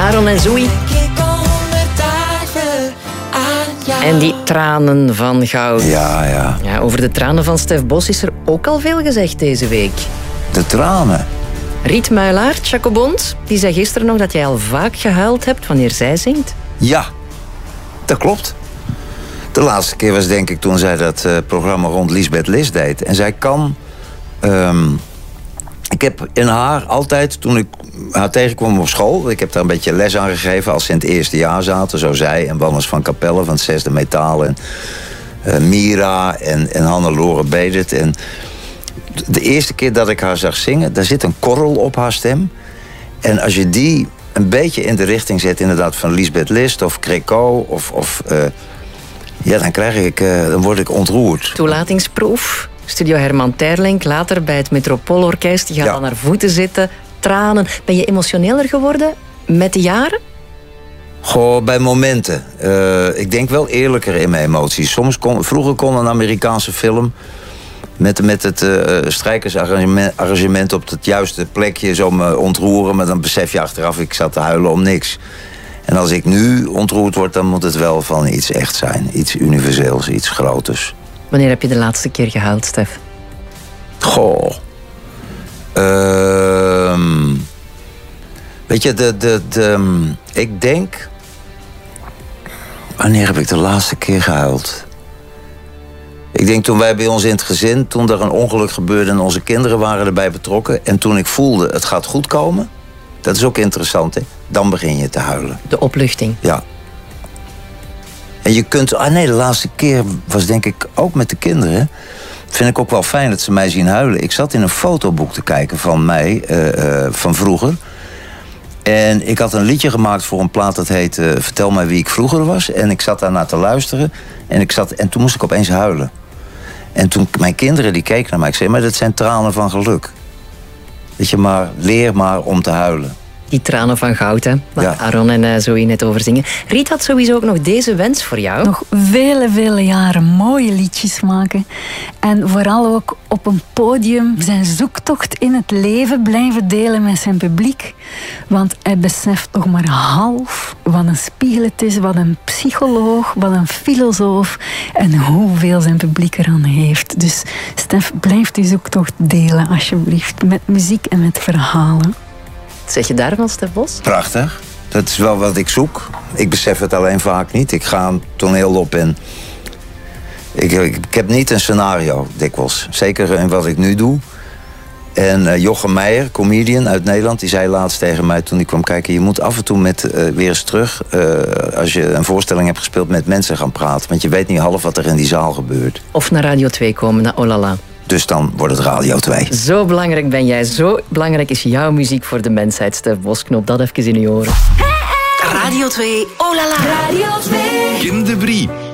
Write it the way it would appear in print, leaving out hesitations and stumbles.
Aaron en Zoe. En die tranen van goud. Ja. Over de tranen van Stef Bos is er ook al veel gezegd deze week. De tranen? Riet Muilaert, Jacobond, die zei gisteren nog dat jij al vaak gehuild hebt wanneer zij zingt. Ja, dat klopt. De laatste keer was denk ik toen zij dat programma rond Liesbeth Lis deed. En zij kan... ik heb in haar altijd, toen ik haar tegenkwam op school... ik heb daar een beetje les aan gegeven als ze in het eerste jaar zaten. Zo zij en Wannes van Capelle van het Zesde Metaal. En Mira en Hannelore Bedert. En de eerste keer dat ik haar zag zingen... daar zit een korrel op haar stem. En als je die een beetje in de richting zet... inderdaad van Liesbeth List of Créco dan word ik ontroerd. Toelatingsproef. Studio Herman Terlink, later bij het Metropoolorkest. Je gaat aan haar voeten zitten, tranen. Ben je emotioneler geworden met de jaren? Goh, bij momenten. Ik denk wel eerlijker in mijn emoties. Vroeger kon een Amerikaanse film... met het strijkersarrangement op het juiste plekje zo me ontroeren... maar dan besef je achteraf, ik zat te huilen om niks. En als ik nu ontroerd word, dan moet het wel van iets echt zijn. Iets universeels, iets groters. Wanneer heb je de laatste keer gehuild, Stef? Goh. Weet je, ik denk... Wanneer heb ik de laatste keer gehuild? Ik denk toen wij bij ons in het gezin... toen er een ongeluk gebeurde en onze kinderen waren erbij betrokken... en toen ik voelde, het gaat goed komen... dat is ook interessant, hè? Dan begin je te huilen. De opluchting. Ja. En je kunt... de laatste keer was denk ik ook met de kinderen. Vind ik ook wel fijn dat ze mij zien huilen. Ik zat in een fotoboek te kijken van mij, van vroeger. En ik had een liedje gemaakt voor een plaat dat heet... Vertel mij wie ik vroeger was. En ik zat daarna te luisteren. En toen moest ik opeens huilen. En toen mijn kinderen die keken naar mij. Ik zei, maar dat zijn tranen van geluk. Weet je, maar leer maar om te huilen. Die tranen van goud, hè? Waar Aaron en Zoe net over zingen. Riet had sowieso ook nog deze wens voor jou. Nog vele jaren mooie liedjes maken. En vooral ook op een podium zijn zoektocht in het leven blijven delen met zijn publiek. Want hij beseft nog maar half wat een spiegel het is, wat een psycholoog, wat een filosoof en hoeveel zijn publiek eraan heeft. Dus Stef, blijf die zoektocht delen alsjeblieft. Met muziek en met verhalen. Wat zeg je daarvan, Stef Bos? Prachtig. Dat is wel wat ik zoek. Ik besef het alleen vaak niet. Ik ga een toneel op en... Ik heb niet een scenario, dikwijls. Zeker in wat ik nu doe. En Jochem Meijer, comedian uit Nederland... die zei laatst tegen mij toen ik kwam kijken... je moet af en toe weer eens terug... als je een voorstelling hebt gespeeld, met mensen gaan praten. Want je weet niet half wat er in die zaal gebeurt. Of naar Radio 2 komen, naar Olala. Dus dan wordt het Radio 2. Zo belangrijk ben jij. Zo belangrijk is jouw muziek voor de mensheid, Stef Bos. Knop dat even in je oren. Radio 2, oh la la. Radio 2. Kim de Brie.